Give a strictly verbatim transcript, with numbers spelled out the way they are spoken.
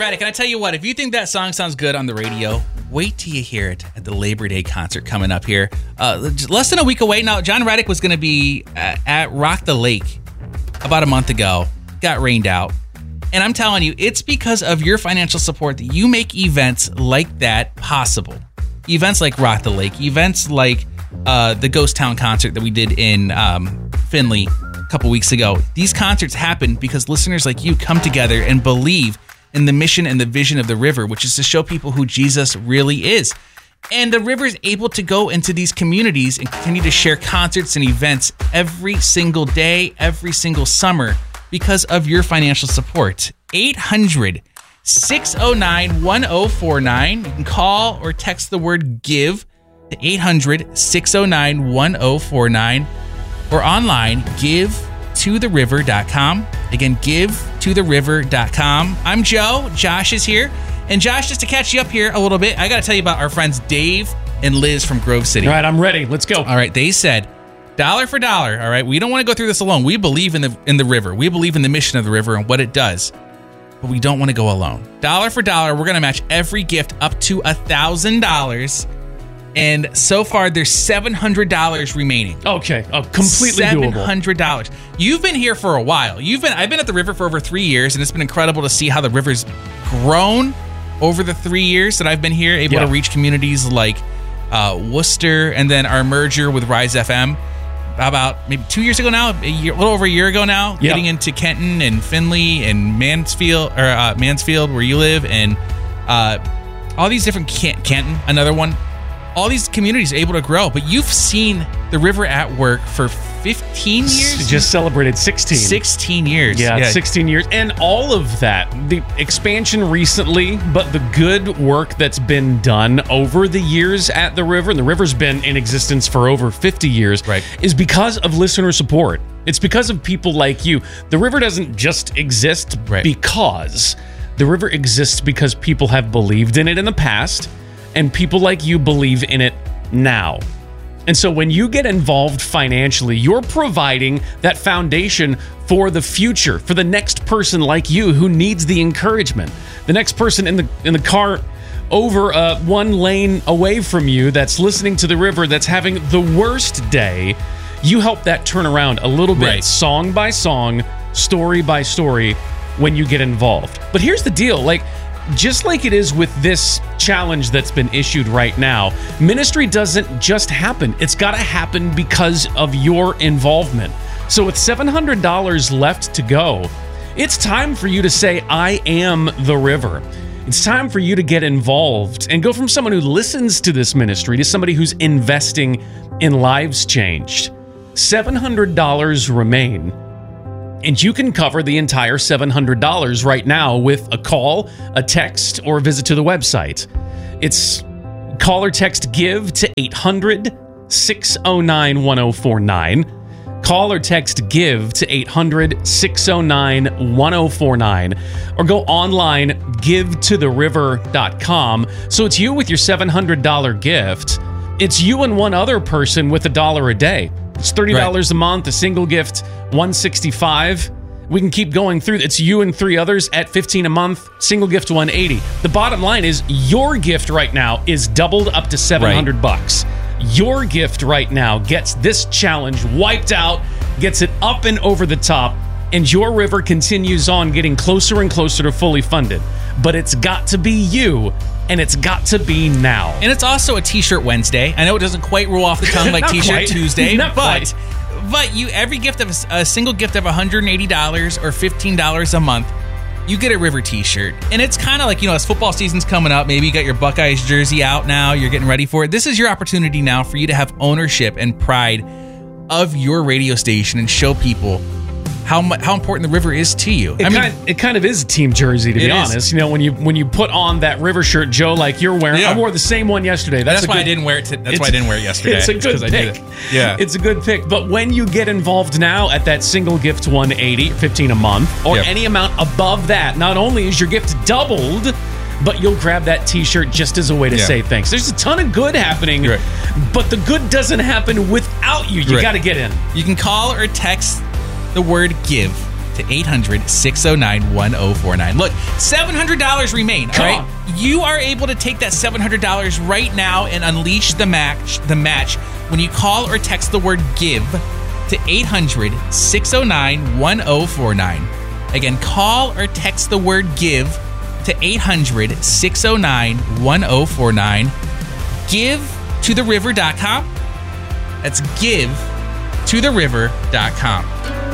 Reddick, and I tell you what, if you think that song sounds good on the radio, wait till you hear it at the Labor Day concert coming up here. Uh, less than a week away. Now, John Reddick was going to be at, at Rock the Lake about a month ago. Got rained out. And I'm telling you, it's because of your financial support that you make events like that possible. Events like Rock the Lake, events like uh, the Ghost Town concert that we did in um, Findlay a couple weeks ago. These concerts happen because listeners like you come together and believe in the mission and the vision of the river, which is to show people who Jesus really is. And the river is able to go into these communities and continue to share concerts and events every single day, every single summer because of your financial support. eight hundred, six oh nine, one oh four nine. You can call or text the word GIVE to eight hundred, six oh nine, one oh four nine or online, give to the river dot com. Again, give to the river dot com. I'm Joe. Josh is here. And Josh, just to catch you up here a little bit, I got to tell you about our friends Dave and Liz from Grove City. All right, I'm ready. Let's go. All right, they said dollar for dollar. All right, we don't want to go through this alone. We believe in the in the river. We believe in the mission of the river and what it does. But we don't want to go alone. Dollar for dollar, we're going to match every gift up to one thousand dollars. And so far, there's seven hundred dollars remaining. Okay, oh, completely doable. seven hundred dollars. You've been here for a while. You've been. I've been at the river for over three years, and it's been incredible to see how the river's grown over the three years that I've been here, able yeah. to reach communities like uh, Worcester, and then our merger with Rise F M about maybe two years ago now, a, year, a little over a year ago now, yep. getting into Kenton and Findlay and Mansfield, or uh, Mansfield, where you live, and uh, all these different Can- Canton, another one. All these communities are able to grow, but you've seen the river at work for fifteen years? Just celebrated sixteen. sixteen years. Yeah, yeah, sixteen years. And all of that, the expansion recently, but the good work that's been done over the years at the river, and the river's been in existence for over fifty years, right. is because of listener support. It's because of people like you. The river doesn't just exist right. because. The river exists because people have believed in it in the past, and people like you believe in it now. And so when you get involved financially, you're providing that foundation for the future, for the next person like you who needs the encouragement. The next person in the in the car over uh, one lane away from you that's listening to the river, that's having the worst day, you help that turn around a little bit, right. song by song, story by story, when you get involved. But here's the deal, like, just like it is with this challenge that's been issued right now, ministry doesn't just happen. It's got to happen because of your involvement. So with seven hundred dollars left to go, it's time for you to say, I am the river. It's time for you to get involved and go from someone who listens to this ministry to somebody who's investing in lives changed. seven hundred dollars remain. And you can cover the entire seven hundred dollars right now with a call, a text, or a visit to the website. It's call or text GIVE to eight hundred, six oh nine, one oh four nine. Call or text GIVE to eight hundred, six oh nine, one oh four nine. Or go online, give to the river dot com. So it's you with your seven hundred dollars gift. It's you and one other person with a dollar a day. It's thirty dollars right. a month, a single gift, one hundred sixty-five dollars. We can keep going through. It's you and three others at fifteen dollars a month, single gift one hundred eighty dollars. The bottom line is your gift right now is doubled up to seven hundred right. bucks. Your gift right now gets this challenge wiped out, gets it up and over the top, and your river continues on getting closer and closer to fully funded. But it's got to be you, and it's got to be now. And it's also a T-shirt Wednesday. I know it doesn't quite roll off the tongue like T-shirt quite. Tuesday, Not but quite. but you every gift of a, a single gift of one hundred eighty dollars or fifteen dollars a month, you get a River T-shirt. And it's kind of like, you know, as football season's coming up, maybe you got your Buckeyes jersey out now, you're getting ready for it. This is your opportunity now for you to have ownership and pride of your radio station and show people how mu- how important the river is to you. It, I mean, kind, it kind of is a team jersey, to be honest. Is. You know, when you when you put on that river shirt, Joe, like you're wearing, yeah. I wore the same one yesterday. That's, that's why good, I didn't wear it. To, that's why I didn't wear it yesterday. It's a good it's pick. It. Yeah, it's a good pick. But when you get involved now at that single gift one hundred eighty dollars, fifteen dollars a month, or yep. any amount above that, not only is your gift doubled, but you'll grab that T-shirt just as a way to yeah. say thanks. There's a ton of good happening, right. but the good doesn't happen without you. You right. got to get in. You can call or text the word GIVE to eight hundred, six oh nine, one oh four nine. Look, seven hundred dollars remain, all Come right? on. You are able to take that seven hundred dollars right now and unleash the match, the match when you call or text the word GIVE to eight hundred, six oh nine, one oh four nine. Again, call or text the word GIVE to eight hundred, six oh nine, one oh four nine. give to the river dot com. That's give to the river dot com.